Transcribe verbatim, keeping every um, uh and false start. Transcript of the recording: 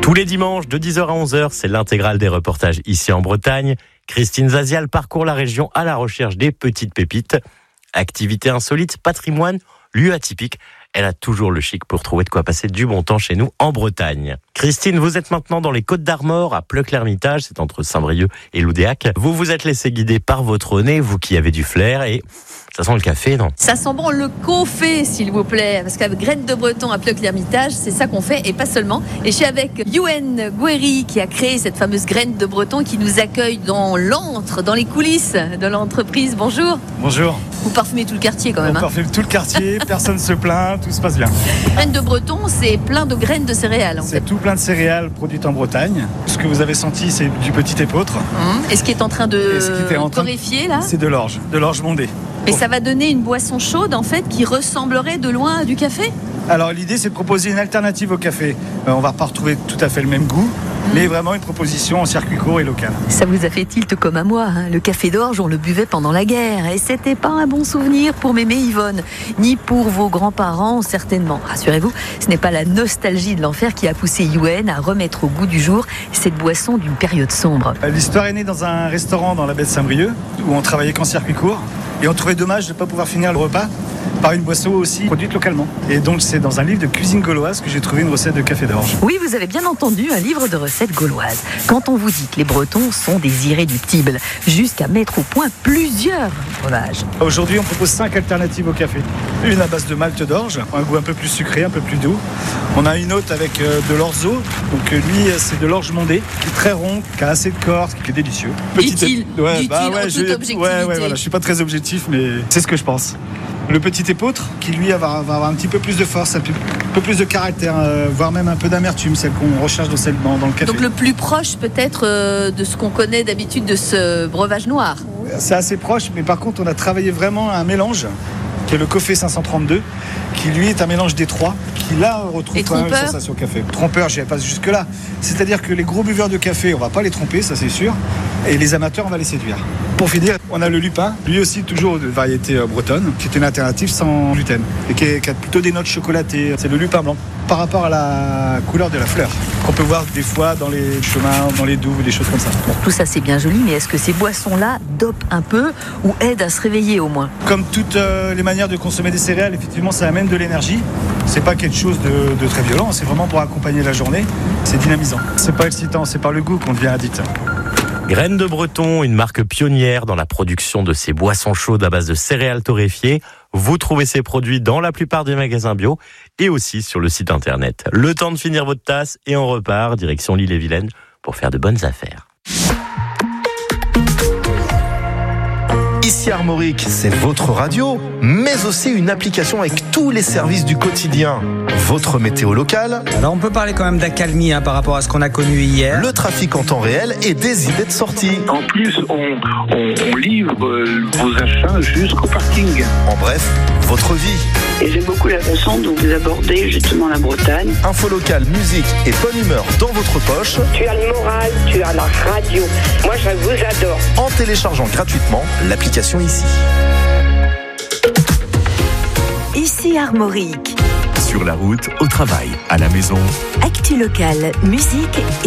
Tous les dimanches de dix heures à onze heures, c'est l'intégrale des reportages ici en Bretagne. Christine Zazial parcourt la région à la recherche des petites pépites. Activités insolites, patrimoine, lieux atypiques. Elle a toujours le chic pour trouver de quoi passer du bon temps chez nous en Bretagne. Christine, vous êtes maintenant dans les Côtes d'Armor, à Pleuc-l'Hermitage, c'est entre Saint-Brieuc et Loudéac. Vous vous êtes laissé guider par votre nez, vous qui avez du flair, et ça sent le café, non? Ça sent bon le café, s'il vous plaît, parce qu'avec Graines de Breton à Pleuc-l'Hermitage, c'est ça qu'on fait, et pas seulement. Et je suis avec Youen Gouéry, qui a créé cette fameuse Graines de Breton, qui nous accueille dans l'antre, dans les coulisses de l'entreprise. Bonjour. Bonjour. Vous parfumez tout le quartier quand même. On hein. parfume tout le quartier, personne ne se plaint, tout se passe bien. Graines de Breton, c'est plein de graines de céréales en C'est fait. tout plein de céréales produites en Bretagne. Ce que vous avez senti, c'est du petit épeautre. Mmh. Et ce qui est en train de Et ce qui était en train- torréfier là. C'est de l'orge, de l'orge mondée. Et ça va donner une boisson chaude en fait qui ressemblerait de loin à du café. Alors l'idée, c'est de proposer une alternative au café. Euh, on va pas retrouver tout à fait le même goût, mais vraiment une proposition en circuit court et local. Ça vous a fait tilt comme à moi, hein. Le café d'orge, on le buvait pendant la guerre et c'était pas un bon souvenir pour mémé Yvonne, ni pour vos grands-parents certainement. Rassurez-vous, ce n'est pas la nostalgie de l'enfer qui a poussé Youen à remettre au goût du jour cette boisson d'une période sombre. Euh, L'histoire est née dans un restaurant dans la baie de Saint-Brieuc, où on travaillait qu'en circuit court, et on trouvait dommage de ne pas pouvoir finir le repas par une boisson aussi produite localement. Et donc c'est dans un livre de cuisine gauloise que j'ai trouvé une recette de café d'orge. Oui, vous avez bien entendu, un livre de recettes gauloises. Quand on vous dit que les Bretons sont des irréductibles, jusqu'à mettre au point plusieurs breuvages. Aujourd'hui, on propose cinq alternatives au café. Une à base de malt d'orge, un goût un peu plus sucré, un peu plus doux. On a une autre avec euh, de l'orzo. Donc euh, lui, euh, c'est de l'orge mondée, qui est très rond, qui a assez de corps, qui est délicieux. Dit-il, ouais, dit-il bah en ouais, toute je, objectivité. ouais, ouais, voilà, je suis pas très objectif, mais c'est ce que je pense. Le petit épeautre, qui lui va, va avoir un petit peu plus de force, un peu, un peu plus de caractère, euh, voire même un peu d'amertume, celle qu'on recherche dans, celle, dans, dans le café. Donc le plus proche peut-être euh, de ce qu'on connaît d'habitude de ce breuvage noir. C'est assez proche, mais par contre, on a travaillé vraiment un mélange, qui est le Coffee cinq cent trente-deux, qui lui est un mélange des trois, qui là retrouve Et quand même une trompeur sensation café. Trompeur, j'irai pas jusque-là. C'est-à-dire que les gros buveurs de café, on va pas les tromper, ça c'est sûr, et les amateurs, on va les séduire. Pour finir, on a le lupin, lui aussi toujours de variété euh, bretonne, qui est une alternative sans gluten, et qui, est, qui a plutôt des notes chocolatées. C'est le lupin blanc, par rapport à la couleur de la fleur, qu'on peut voir des fois dans les chemins, dans les douves, des choses comme ça. Bon, tout ça c'est bien joli, mais est-ce que ces boissons-là dopent un peu ou aident à se réveiller au moins? Comme toutes euh, les manières de consommer des céréales, effectivement, ça amène de l'énergie. C'est pas quelque chose de, de très violent, c'est vraiment pour accompagner la journée. C'est dynamisant. C'est pas excitant, c'est par le goût qu'on devient addict. Graines de Breton, une marque pionnière dans la production de ces boissons chaudes à base de céréales torréfiées. Vous trouvez ces produits dans la plupart des magasins bio et aussi sur le site internet. Le temps de finir votre tasse et on repart direction l'Ille-et-Vilaine pour faire de bonnes affaires. Ici Armorique, c'est votre radio, mais aussi une application avec tous les services du quotidien. Votre météo locale, Alors on peut parler quand même d'accalmie hein, par rapport à ce qu'on a connu hier. le trafic en temps réel et des idées de sortie. En plus, on, on, on livre euh, vos achats jusqu'au parking. En bref, votre vie. Et j'aime beaucoup la façon dont vous abordez justement la Bretagne. Info locale, musique et bonne humeur dans votre poche Tu as le moral, tu as la radio. Moi, je vous adore. en téléchargeant gratuitement l'application ici. Ici Armorique. Sur la route, au travail, à la maison. Actu locale, musique